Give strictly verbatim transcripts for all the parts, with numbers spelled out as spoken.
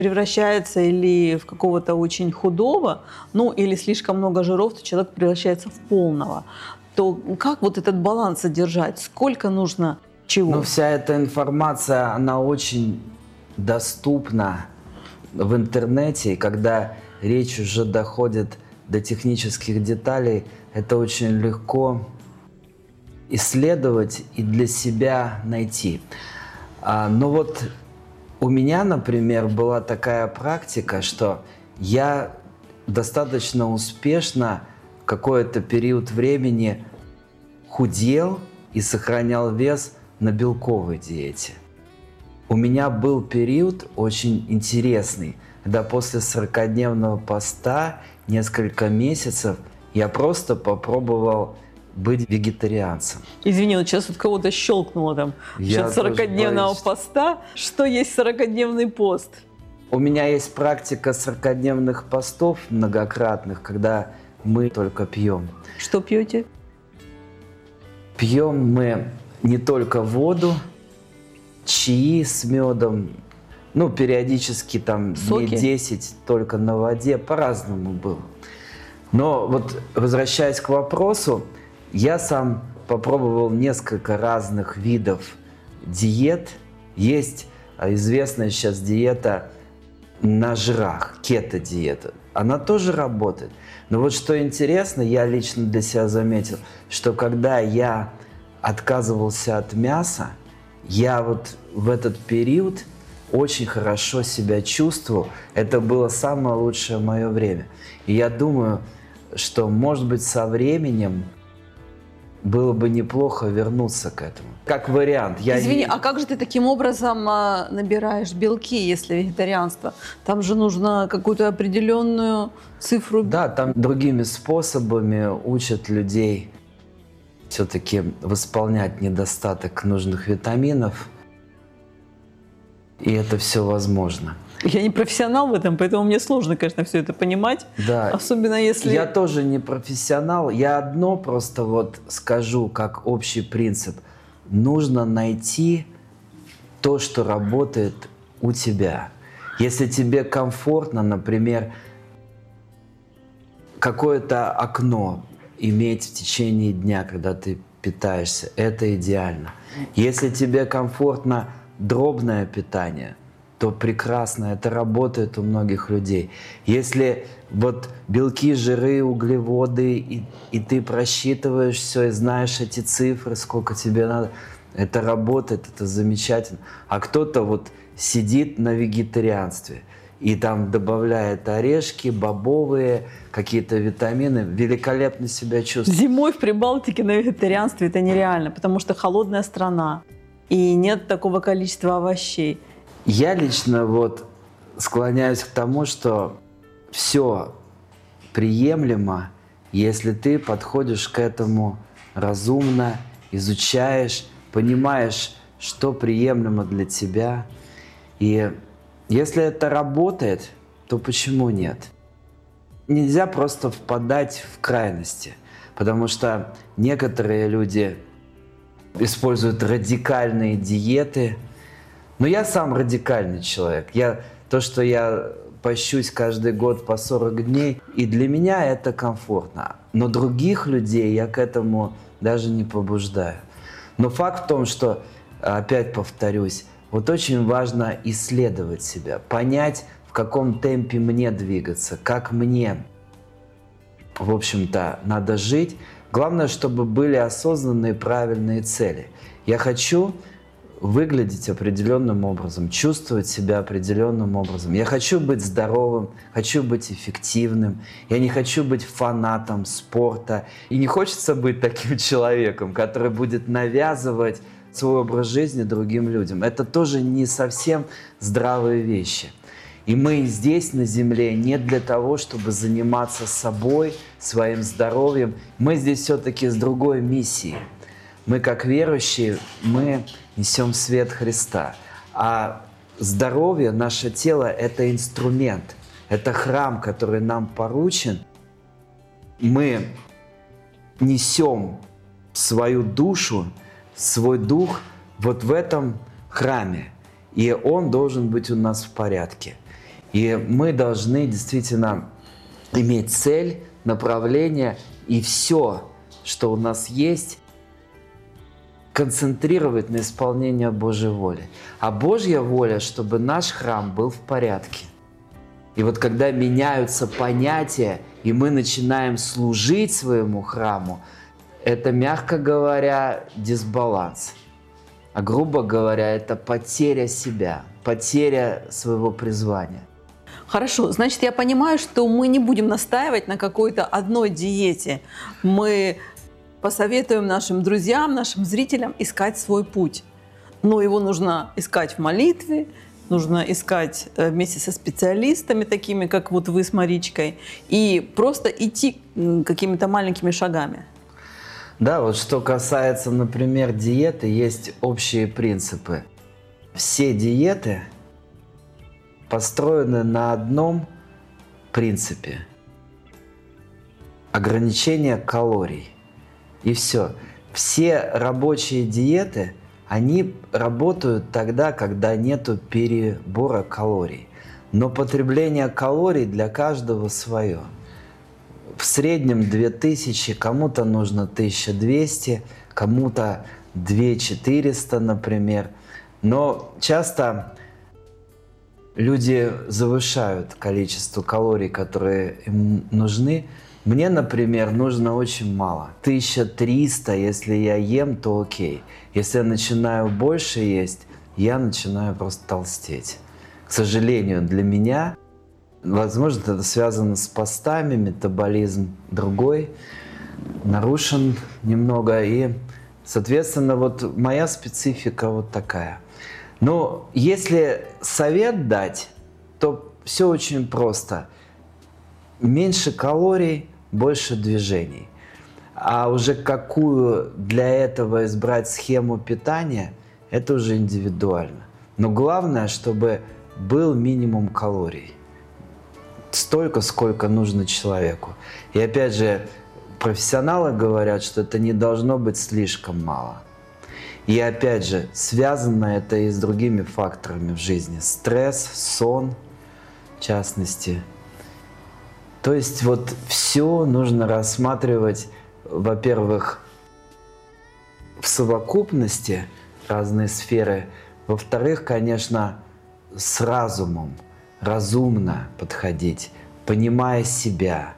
превращается или в какого-то очень худого, ну или слишком много жиров, то человек превращается в полного. То как вот этот баланс содержать? Сколько нужно чего? Ну, вся эта информация, она очень доступна в интернете, и когда речь уже доходит до технических деталей, это очень легко исследовать и для себя найти. А, но вот у меня, например, была такая практика, что я достаточно успешно в какой-то период времени худел и сохранял вес на белковой диете. У меня был период очень интересный, когда после сорокадневного поста несколько месяцев я просто попробовал быть вегетарианцем. Извини, вот сейчас от кого-то щелкнуло там Я насчет сорокадневного поста. Что есть сорокадневный пост? У меня есть практика сорокадневных постов многократных, когда мы только пьем. Что пьете? Пьем мы не только воду, чаи с медом, ну, периодически там Соки? дней десять только на воде, по-разному было. Но вот возвращаясь к вопросу, я сам попробовал несколько разных видов диет. Есть известная сейчас диета на жирах, кето-диета. Она тоже работает. Но вот что интересно, я лично для себя заметил, что когда я отказывался от мяса, я вот в этот период очень хорошо себя чувствовал. Это было самое лучшее мое время. И я думаю, что, может быть, со временем было бы неплохо вернуться к этому. Как вариант. Я Извини, не... а как же ты таким образом а, набираешь белки, если вегетарианство? Там же нужно какую-то определенную цифру. Да, там другими способами учат людей все-таки восполнять недостаток нужных витаминов. И это все возможно. Я не профессионал в этом, поэтому мне сложно, конечно, все это понимать. Да. Особенно если... Я тоже не профессионал. Я одно просто вот скажу, как общий принцип. Нужно найти то, что работает у тебя. Если тебе комфортно, например, какое-то окно иметь в течение дня, когда ты питаешься, это идеально. Если тебе комфортно дробное питание, то прекрасно, это работает у многих людей. Если вот белки, жиры, углеводы, и, и ты просчитываешь все и знаешь эти цифры, сколько тебе надо, это работает, это замечательно. А кто-то вот сидит на вегетарианстве и там добавляет орешки, бобовые, какие-то витамины, великолепно себя чувствует. Зимой в Прибалтике на вегетарианстве это нереально, потому что холодная страна и нет такого количества овощей. Я лично вот склоняюсь к тому, что все приемлемо, если ты подходишь к этому разумно, изучаешь, понимаешь, что приемлемо для тебя. И если это работает, то почему нет? Нельзя просто впадать в крайности, потому что некоторые люди используют радикальные диеты. Но я сам радикальный человек. Я, то, что я пощусь каждый год по сорок дней, и для меня это комфортно. Но других людей я к этому даже не побуждаю. Но факт в том, что, опять повторюсь, вот очень важно исследовать себя, понять, в каком темпе мне двигаться, как мне, в общем-то, надо жить. Главное, чтобы были осознанные правильные цели. Я хочу выглядеть определенным образом, чувствовать себя определенным образом. Я хочу быть здоровым, хочу быть эффективным. Я не хочу быть фанатом спорта. И не хочется быть таким человеком, который будет навязывать свой образ жизни другим людям. Это тоже не совсем здравые вещи. И мы здесь, на Земле, не для того, чтобы заниматься собой, своим здоровьем. Мы здесь все-таки с другой миссией. Мы, как верующие, мы несем свет Христа. А здоровье, наше тело – это инструмент, это храм, который нам поручен. Мы несем свою душу, свой дух вот в этом храме. И он должен быть у нас в порядке. И мы должны действительно иметь цель, направление и все, что у нас есть, концентрировать на исполнение Божьей воли. А Божья воля, чтобы наш храм был в порядке. И вот когда меняются понятия, и мы начинаем служить своему храму, это, мягко говоря, дисбаланс. А грубо говоря, это потеря себя, потеря своего призвания. Хорошо, значит, я понимаю, что мы не будем настаивать на какой-то одной диете. Мы посоветуем нашим друзьям, нашим зрителям искать свой путь. Но его нужно искать в молитве, нужно искать вместе со специалистами, такими как вот вы с Маричкой, и просто идти какими-то маленькими шагами. Да, вот что касается, например, диеты, есть общие принципы. Все диеты построены на одном принципе – ограничение калорий. И все. Все рабочие диеты, они работают тогда, когда нету перебора калорий. Но потребление калорий для каждого свое. В среднем две тысячи, кому-то нужно тысяча двести, кому-то две тысячи четыреста, например. Но часто люди завышают количество калорий, которые им нужны. Мне, например, нужно очень мало. тысяча триста, если я ем, то окей. Если я начинаю больше есть, я начинаю просто толстеть. К сожалению, для меня, возможно, это связано с постами, метаболизм другой, нарушен немного. И, соответственно, вот моя специфика вот такая. Но если совет дать, то все очень просто. Меньше калорий, больше движений. А уже какую для этого избрать схему питания, это уже индивидуально. Но главное, чтобы был минимум калорий. Столько, сколько нужно человеку. И опять же, профессионалы говорят, что это не должно быть слишком мало. И опять же, связано это и с другими факторами в жизни. Стресс, сон, в частности. То есть вот все нужно рассматривать, во-первых, в совокупности, разные сферы. Во-вторых, конечно, с разумом, разумно подходить, понимая себя.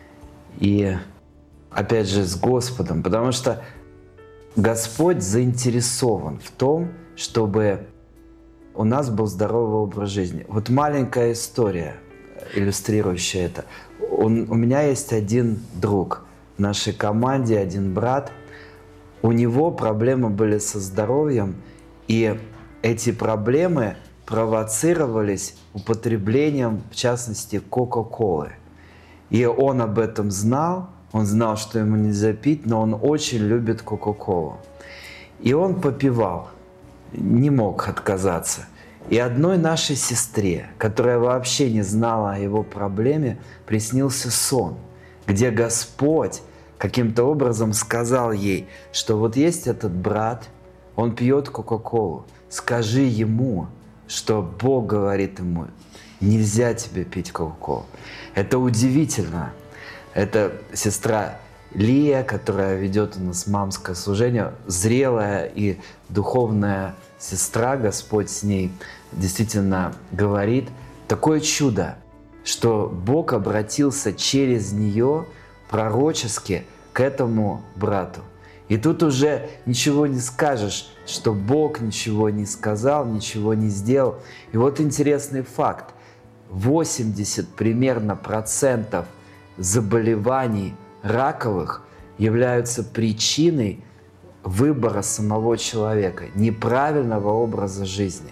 И опять же с Господом, потому что Господь заинтересован в том, чтобы у нас был здоровый образ жизни. Вот маленькая история, иллюстрирующая это. Он, у меня есть один друг в нашей команде, один брат. У него проблемы были со здоровьем, и эти проблемы провоцировались употреблением, в частности, Кока-Колы. И он об этом знал, он знал, что ему нельзя пить, но он очень любит Кока-Колу. И он попивал, не мог отказаться. И одной нашей сестре, которая вообще не знала о его проблеме, приснился сон, где Господь каким-то образом сказал ей, что вот есть этот брат, он пьет Кока-Колу, скажи ему, что Бог говорит ему, нельзя тебе пить Кока-Колу. Это удивительно. Это сестра Лия, которая ведет у нас мамское служение, зрелая и духовная сестра, Господь с ней действительно говорит. Такое чудо, что Бог обратился через нее пророчески к этому брату. И тут уже ничего не скажешь, что Бог ничего не сказал, ничего не сделал. И вот интересный факт. восемьдесят примерно процентов заболеваний раковых являются причиной выбора самого человека, неправильного образа жизни.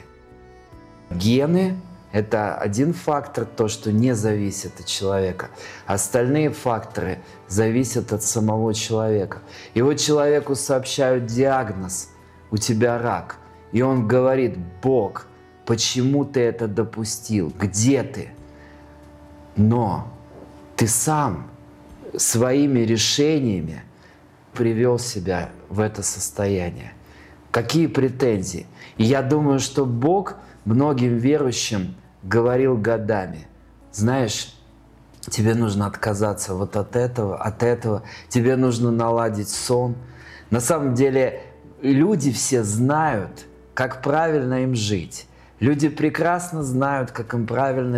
Гены – это один фактор, то, что не зависит от человека. Остальные факторы зависят от самого человека. И вот человеку сообщают диагноз – у тебя рак. И он говорит: Бог, почему ты это допустил? Где ты? Но ты сам своими решениями привел себя в это состояние. Какие претензии? И я думаю, что Бог многим верующим говорил годами: знаешь, тебе нужно отказаться вот от этого, от этого, тебе нужно наладить сон. На самом деле люди все знают, как правильно им жить. Люди прекрасно знают, как им правильно